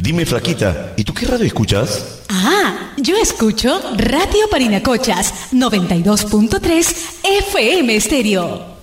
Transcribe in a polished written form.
Dime, flaquita, ¿y tú qué radio escuchas? Ah, yo escucho Radio Parinacochas 92.3 FM Estéreo.